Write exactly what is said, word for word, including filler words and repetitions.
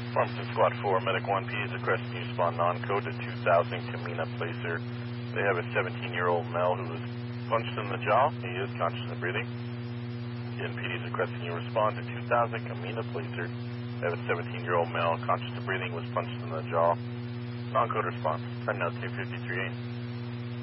Farmington Squad four, Medic one P is requesting you spawn non-code to two thousand Camina Placer. They have a seventeen-year-old male who was punched in the jaw. He is conscious and breathing. Again, P D is requesting you respond to two thousand Camina Placer. They have a seventeen-year-old male conscious and breathing, was punched in the jaw. Non-code response. Turn out two fifty-three.